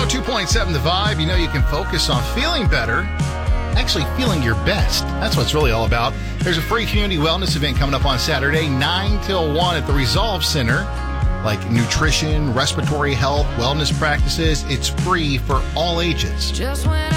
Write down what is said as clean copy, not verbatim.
102.7 The Vibe. You know you can focus on feeling better, actually feeling your best. That's what it's really all about. There's a free community wellness event coming up on Saturday, 9 till 1 at the Resolve Center. Like nutrition, respiratory health, wellness practices. It's free for all ages. Just when